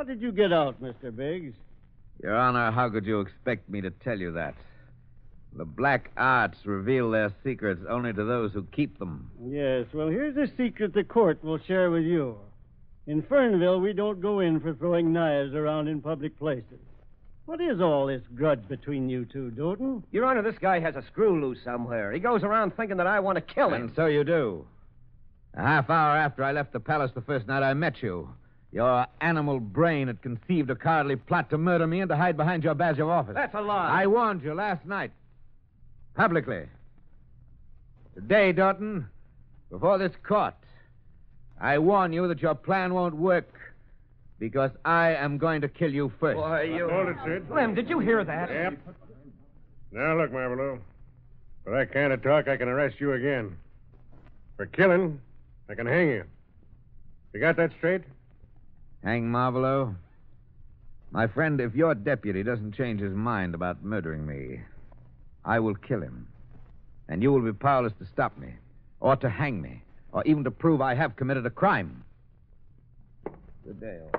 did you get out, Mr. Biggs? Your Honor, how could you expect me to tell you that? The black arts reveal their secrets only to those who keep them. Yes, well, here's a secret the court will share with you. In Fernville, we don't go in for throwing knives around in public places. What is all this grudge between you two, Doughton? Your Honor, this guy has a screw loose somewhere. He goes around thinking that I want to kill him. And so you do. A half hour after I left the palace the first night I met you, your animal brain had conceived a cowardly plot to murder me and to hide behind your badge of office. That's a lie. I warned you last night. Publicly. Today, Doughton, before this court, I warn you that your plan won't work because I am going to kill you first. Why, you... Hold it, Sid. Lem, did you hear that? Yep. Now, look, Marvolo. For that kind of talk, I can arrest you again. For killing, I can hang you. You got that straight? Hang Marvolo? My friend, if your deputy doesn't change his mind about murdering me, I will kill him. And you will be powerless to stop me, or to hang me, or even to prove I have committed a crime. Good day, all.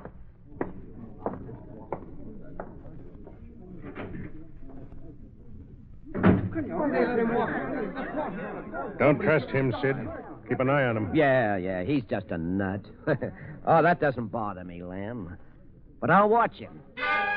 Don't trust him, Sid. Keep an eye on him. Yeah, he's just a nut. Oh, that doesn't bother me, Lem. But I'll watch him.